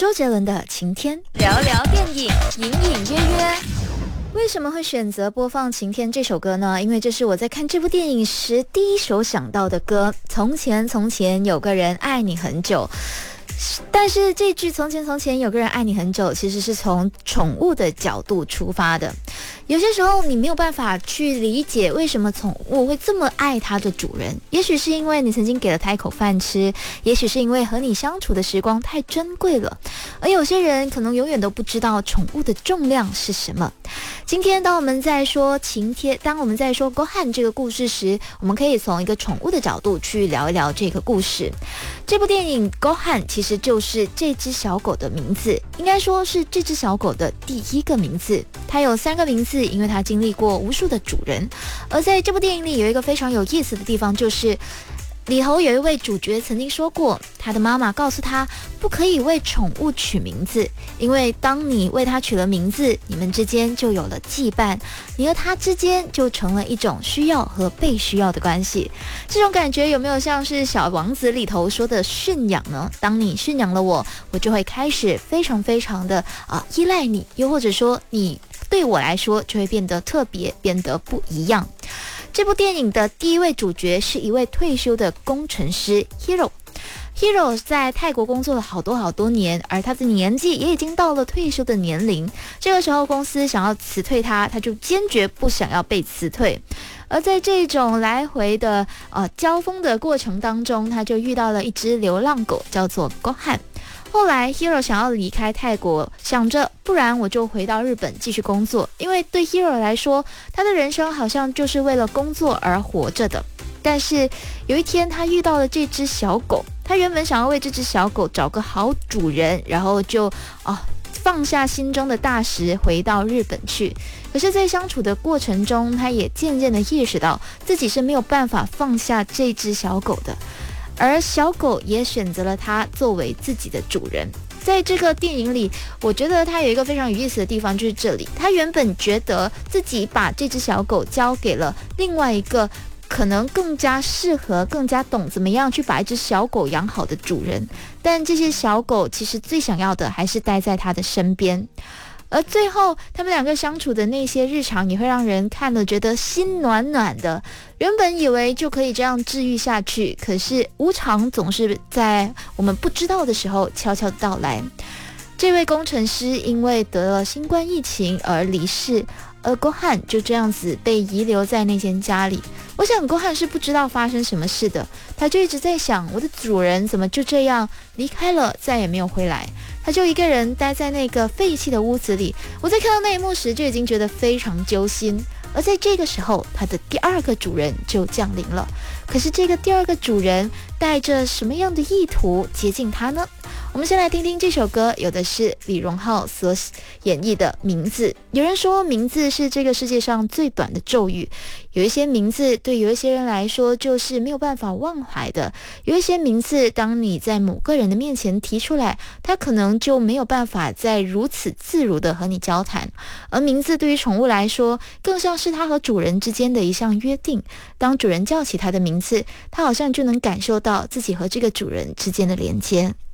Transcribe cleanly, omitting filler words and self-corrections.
周杰伦的《晴天》，聊聊电影，隐隐约约。为什么会选择播放《晴天》这首歌呢？因为这是我在看这部电影时第一首想到的歌。从前从前有个人爱你很久，但是这句从前从前有个人爱你很久其实是从宠物的角度出发的。有些时候你没有办法去理解为什么宠物会这么爱它的主人，也许是因为你曾经给了它一口饭吃，也许是因为和你相处的时光太珍贵了，而有些人可能永远都不知道宠物的重量是什么。今天当我们在说晴天，当我们在说郭汉这个故事时，我们可以从一个宠物的角度去聊一聊这个故事。这部电影郭汉其实就是这只小狗的名字，应该说是这只小狗的第一个名字。它有3个名字，因为它经历过无数的主人。而在这部电影里有一个非常有意思的地方，就是里头有一位主角曾经说过，他的妈妈告诉他不可以为宠物取名字，因为当你为它取了名字，你们之间就有了羁绊，你和它之间就成了一种需要和被需要的关系。这种感觉有没有像是小王子里头说的驯养呢？当你驯养了我，我就会开始非常非常的依赖你，又或者说你对我来说就会变得特别，变得不一样。这部电影的第一位主角是一位退休的工程师 Hero 在泰国工作了好多年，而他的年纪也已经到了退休的年龄。这个时候公司想要辞退他，他就坚决不想要被辞退。而在这种来回的交锋的过程当中，他就遇到了一只流浪狗，叫做郭汉。后来 Hero 想要离开泰国，想着不然我就回到日本继续工作，因为对 Hero 来说，他的人生好像就是为了工作而活着的。但是有一天他遇到了这只小狗，他原本想要为这只小狗找个好主人，然后就放下心中的大石回到日本去。可是在相处的过程中，他也渐渐的意识到自己是没有办法放下这只小狗的，而小狗也选择了它作为自己的主人。在这个电影里，我觉得它有一个非常有意思的地方，就是这里他原本觉得自己把这只小狗交给了另外一个可能更加适合、更加懂怎么样去把一只小狗养好的主人，但这些小狗其实最想要的还是待在他的身边。而最后他们两个相处的那些日常也会让人看了觉得心暖暖的。原本以为就可以这样治愈下去，可是无常总是在我们不知道的时候悄悄到来。这位工程师因为得了新冠疫情而离世，而郭汉就这样子被遗留在那间家里。我想郭汉是不知道发生什么事的，他就一直在想，我的主人怎么就这样离开了，再也没有回来。他就一个人待在那个废弃的屋子里。我在看到那一幕时就已经觉得非常揪心。而在这个时候，他的第2个主人就降临了。可是这个第2个主人带着什么样的意图接近他呢？我们先来听听这首歌，有的是李荣浩所演绎的名字。有人说名字是这个世界上最短的咒语，有一些名字对有一些人来说就是没有办法忘怀的，有一些名字当你在某个人的面前提出来，他可能就没有办法再如此自如的和你交谈。而名字对于宠物来说，更像是它和主人之间的一项约定，当主人叫起它的名字，它好像就能感受到自己和这个主人之间的连接。